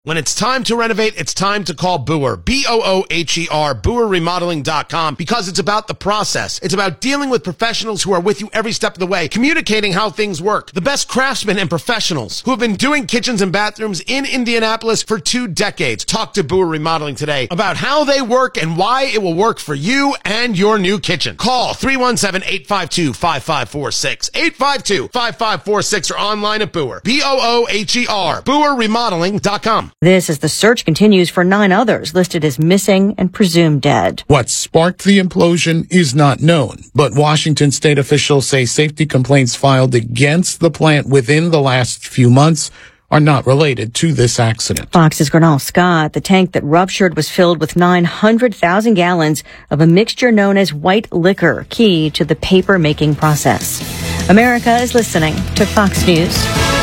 When it's time to renovate, it's time to call Booher. B-O-O-H-E-R, BooherRemodeling.com, because it's about the process. It's about dealing with professionals who are with you every step of the way, communicating how things work. The best craftsmen and professionals who have been doing kitchens and bathrooms in Indianapolis for 2 decades. Talk to Booher Remodeling today about how they work and why it will work for you and your new kitchen. Call 317-852-5546, 852-5546, or online at Booher. B-O-O-H-E-R, BooherRemodeling.com. This as the search continues for 9 others listed as missing and presumed dead. What sparked the implosion is not known, but Washington state officials say safety complaints filed against the plant within the last few months are not related to this accident. Fox's Gernal Scott. The tank that ruptured was filled with 900,000 gallons of a mixture known as white liquor, key to the paper making process. America is listening to Fox News.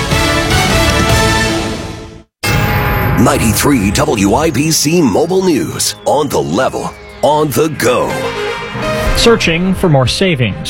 93 WIBC Mobile News. On the level, on the go. Searching for more savings.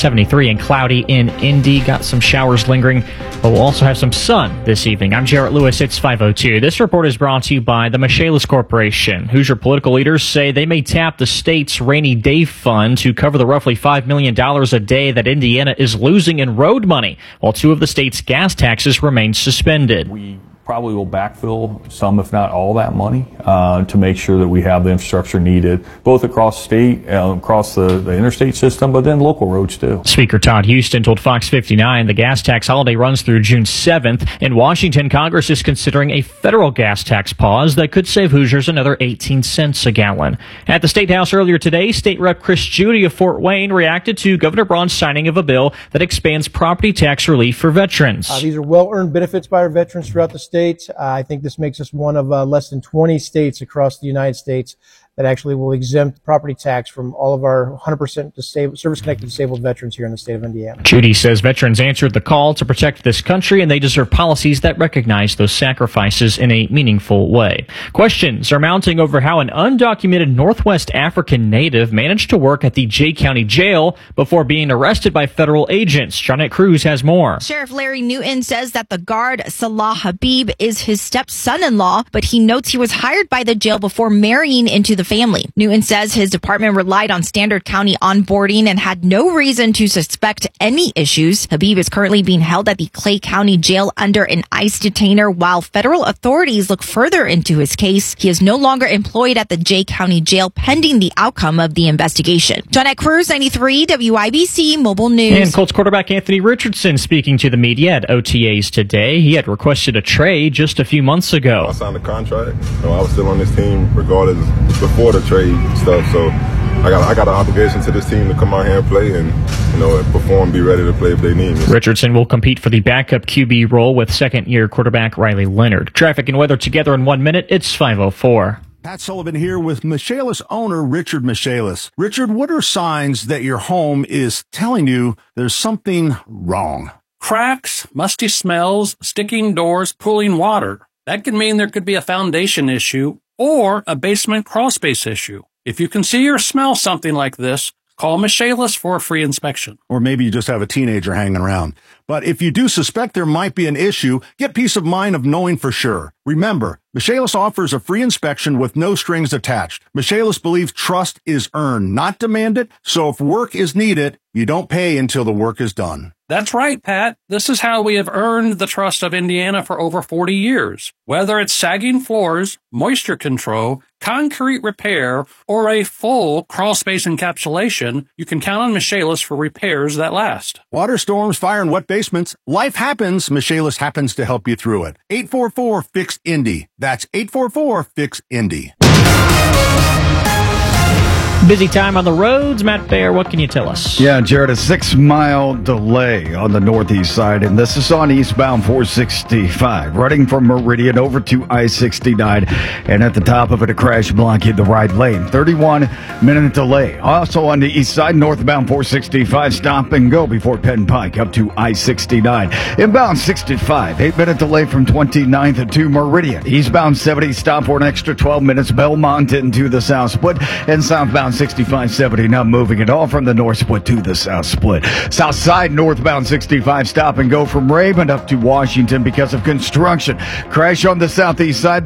73 and cloudy in Indy. Got some showers lingering, but we'll also have some sun this evening. I'm Jarrett Lewis. It's 5:02. This report is brought to you by the Michaelis Corporation. Hoosier political leaders say they may tap the state's rainy day fund to cover the roughly $5 million a day that Indiana is losing in road money, while 2 of the state's gas taxes remain suspended. We probably will backfill some, if not all, that money to make sure that we have the infrastructure needed, both across state, across the interstate system, but then local roads too. Speaker Todd Houston told Fox 59 the gas tax holiday runs through June 7th. In Washington, Congress is considering a federal gas tax pause that could save Hoosiers another 18 cents a gallon. At the State House earlier today, State Rep Chris Judy of Fort Wayne reacted to Governor Braun's signing of a bill that expands property tax relief for veterans. These are well-earned benefits by our veterans throughout the state. I think this makes us one of less than 20 states across the United States that actually will exempt property tax from all of our 100% service-connected disabled veterans here in the state of Indiana. Judy says veterans answered the call to protect this country, and they deserve policies that recognize those sacrifices in a meaningful way. Questions are mounting over how an undocumented Northwest African native managed to work at the Jay County Jail before being arrested by federal agents. Janet Cruz has more. Sheriff Larry Newton says that the guard, Salah Habib, is his step-son-in-law, but he notes he was hired by the jail before marrying into the family. Newton says his department relied on Standard County onboarding and had no reason to suspect any issues. Habib is currently being held at the Clay County Jail under an ICE detainer while federal authorities look further into his case. He is no longer employed at the Jay County Jail pending the outcome of the investigation. Janet Cruz, 93 WIBC Mobile News. And Colts quarterback Anthony Richardson speaking to the media at OTAs today. He had requested a trade just a few months ago. I signed a contract. I was still on this team regardless before the trade stuff, so I got an obligation to this team to come out here and play and perform, be ready to play if they need me. Richardson will compete for the backup QB role with second-year quarterback Riley Leonard. Traffic and weather together in 1 minute. It's 5:04. Pat Sullivan here with Michaelis owner Richard Michaelis. Richard, what are signs that your home is telling you there's something wrong? Cracks, musty smells, sticking doors, pooling water. That could mean there could be a foundation issue or a basement crawl space issue. If you can see or smell something like this, call Michaelis for a free inspection. Or maybe you just have a teenager hanging around. But if you do suspect there might be an issue, get peace of mind of knowing for sure. Remember, Michaelis offers a free inspection with no strings attached. Michaelis believes trust is earned, not demanded. So if work is needed, you don't pay until the work is done. That's right, Pat. This is how we have earned the trust of Indiana for over 40 years. Whether it's sagging floors, moisture control, concrete repair, or a full crawl space encapsulation, you can count on Michaelis for repairs that last. Water storms, fire, and wet basements. Life happens. Michaelis happens to help you through it. 844-FIX-INDY. That's 844-FIX-INDY. Busy time on the roads. Matt Baer, what can you tell us? Yeah, Jared, a 6-mile delay on the northeast side, and this is on eastbound 465, running from Meridian over to I-69, and at the top of it, a crash blocking the right lane. 31-minute delay. Also on the east side, northbound 465, stop and go before Penn Pike up to I-69. Inbound 65, 8-minute delay from 29th to Meridian. Eastbound 70, stop for an extra 12 minutes, Belmont into the south split, and southbound 65-70 not moving at all from the north split to the south split. South side northbound 65 stop and go from Raymond up to Washington because of construction. Crash on the southeast side.